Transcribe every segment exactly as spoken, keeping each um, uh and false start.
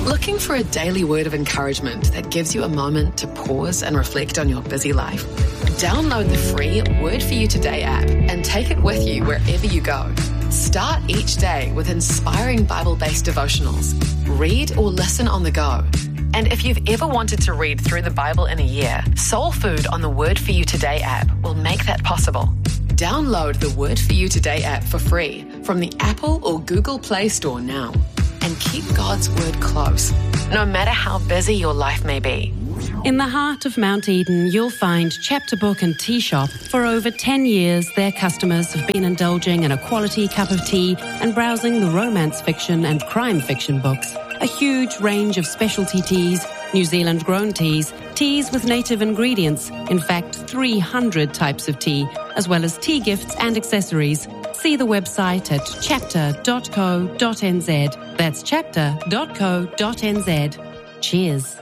Looking for a daily word of encouragement that gives you a moment to pause and reflect on your busy life? Download the free Word for You Today app and take it with you wherever you go. Start each day with inspiring Bible-based devotionals. Read or listen on the go. And if you've ever wanted to read through the Bible in a year, Soul Food on the Word for You Today app will make that possible. Download the Word for You Today app for free from the Apple or Google Play Store now. And keep God's Word close, no matter how busy your life may be. In the heart of Mount Eden, you'll find Chapter Book and Tea Shop. For over ten years, their customers have been indulging in a quality cup of tea and browsing the romance fiction and crime fiction books. A huge range of specialty teas, New Zealand grown teas, teas with native ingredients, in fact three hundred types of tea, as well as tea gifts and accessories. See the website at chapter dot co dot n z. That's chapter dot co dot n z. Cheers.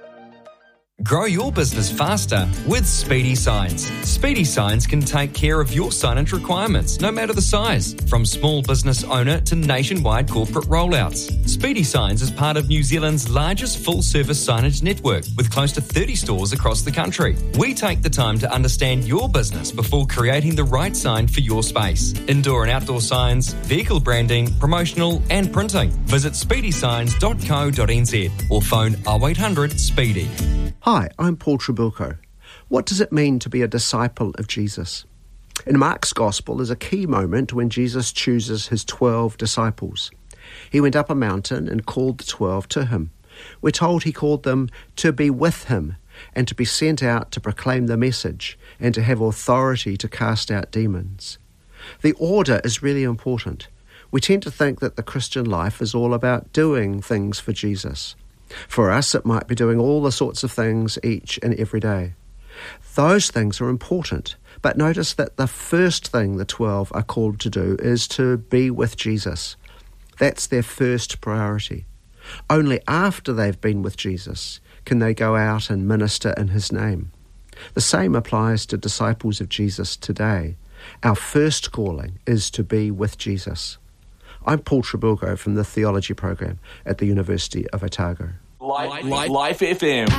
Grow your business faster with Speedy Signs. Speedy Signs can take care of your signage requirements, no matter the size, from small business owner to nationwide corporate rollouts. Speedy Signs is part of New Zealand's largest full-service signage network, with close to thirty stores across the country. We take the time to understand your business before creating the right sign for your space. Indoor and outdoor signs, vehicle branding, promotional and printing. Visit speedy signs dot co dot n z or phone oh eight hundred SPEEDY. Hi, I'm Paul Trabilko. What does it mean to be a disciple of Jesus? In Mark's Gospel is a key moment when Jesus chooses his twelve disciples. He went up a mountain and called the twelve to him. We're told he called them to be with him and to be sent out to proclaim the message and to have authority to cast out demons. The order is really important. We tend to think that the Christian life is all about doing things for Jesus. For us, it might be doing all the sorts of things each and every day. Those things are important, but notice that the first thing the twelve are called to do is to be with Jesus. That's their first priority. Only after they've been with Jesus can they go out and minister in his name. The same applies to disciples of Jesus today. Our first calling is to be with Jesus. I'm Paul Trabilko from the Theology Program at the University of Otago. Life, Life, Life F M.